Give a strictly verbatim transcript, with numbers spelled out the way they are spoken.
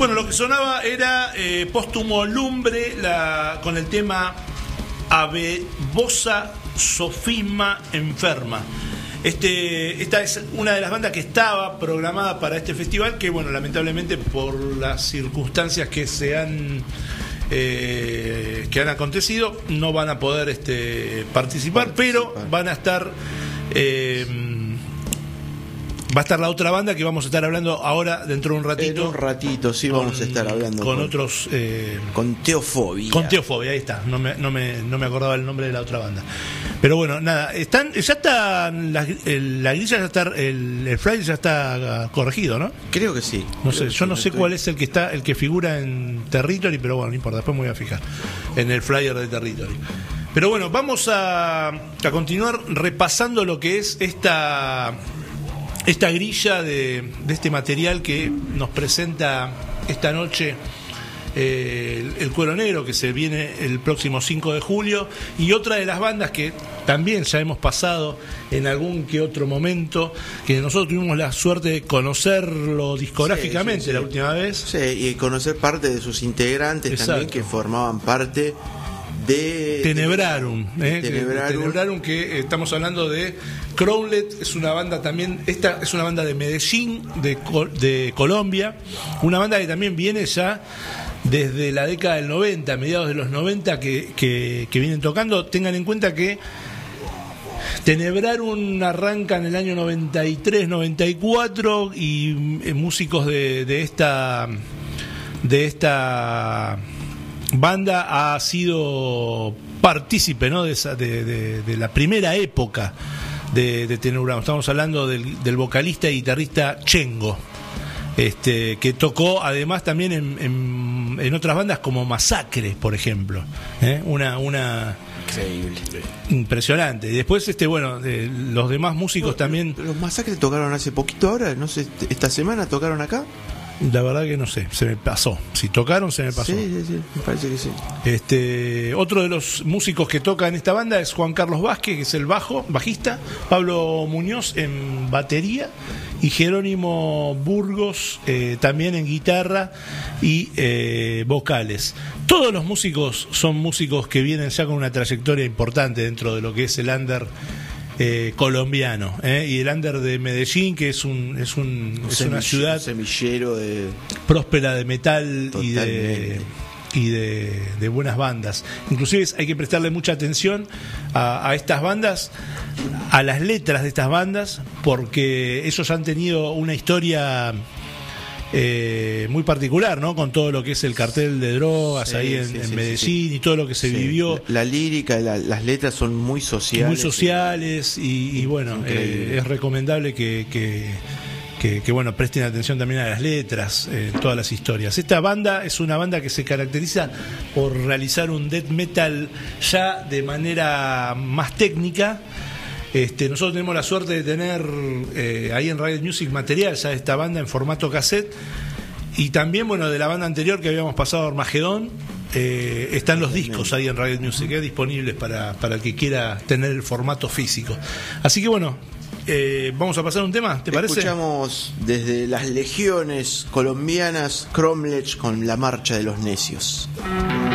Bueno, lo que sonaba era eh, Póstumo Lumbre la, con el tema Avebosa Sofisma Enferma. Este, esta es una de las bandas que estaba programada para este festival, que bueno, lamentablemente por las circunstancias que se han eh, que han acontecido, no van a poder este, participar, participar, pero van a estar eh, va a estar la otra banda que vamos a estar hablando ahora dentro de un ratito. En un ratito, sí, con, vamos a estar hablando con, con otros eh, con Teofobia. Con Teofobia, ahí está. No me, no me, no me acordaba el nombre de la otra banda. Pero bueno, nada, están, ya está la, el, la grilla ya está, el, el flyer ya está corregido, ¿no? Creo que sí. No sé, yo sí, no sé estoy... cuál es el que está, el que figura en Territory, pero bueno, no importa, después me voy a fijar en el flyer de Territory. Pero bueno, vamos a, a continuar repasando lo que es esta esta grilla de, de este material que nos presenta esta noche eh, el, el Cuero Negro, que se viene el próximo cinco de julio, y otra de las bandas que también ya hemos pasado en algún que otro momento, que nosotros tuvimos la suerte de conocerlo discográficamente sí, sí, sí. la última vez. Sí, y conocer parte de sus integrantes. Exacto. También, que formaban parte de Tenebrarum, de, eh, de Tenebrarum. Que, Tenebrarum, que eh, estamos hablando de Crowlet, es una banda también, esta es una banda de Medellín, de, de Colombia, una banda que también viene ya desde la década del noventa, mediados de los noventa, que, que, que vienen tocando. Tengan en cuenta que Tenebrarum arranca en el año noventa y tres, noventa y cuatro, y eh, músicos de, de esta de esta banda ha sido partícipe, ¿no?, de, esa, de, de, de la primera época de, de Tenebrarum. Estamos hablando del, del vocalista y guitarrista Chengo, este, que tocó además también en, en, en otras bandas como Masacre, por ejemplo, ¿eh? una una increíble, impresionante. Y después este bueno de los demás músicos no, también. Los Masacre tocaron hace poquito ahora, no sé, esta semana tocaron acá. La verdad que no sé, se me pasó. Si tocaron, se me pasó. Sí, sí, sí, me parece que sí. Este, otro de los músicos que toca en esta banda es Juan Carlos Vázquez, que es el bajo, bajista, Pablo Muñoz en batería y Jerónimo Burgos eh, también en guitarra y eh, vocales. Todos los músicos son músicos que vienen ya con una trayectoria importante dentro de lo que es el under Eh, colombiano, eh, y el under de Medellín, que es un es un es Semille, una ciudad semillero de próspera de metal. Totalmente. y de y de, de buenas bandas. Inclusive hay que prestarle mucha atención a, a estas bandas, a las letras de estas bandas, porque ellos han tenido una historia Eh, muy particular, ¿no? Con todo lo que es el cartel de drogas sí, ahí en, sí, en sí, Medellín sí. y todo lo que se sí. vivió. La, la lírica, la, las letras son muy sociales. Muy sociales y, y bueno, eh, es recomendable que, que, que, que bueno, presten atención también a las letras, eh, todas las historias. Esta banda es una banda que se caracteriza por realizar un death metal ya de manera más técnica. Este, nosotros tenemos la suerte de tener eh, ahí en Riot Music material ya de esta banda en formato cassette, y también bueno de la banda anterior que habíamos pasado, Armagedón, eh, están los discos ahí en Riot Music eh, disponibles para, para el que quiera tener el formato físico. Así que bueno, eh, vamos a pasar un tema, ¿te parece? Escuchamos desde las legiones colombianas Cromlech con La Marcha de los Necios.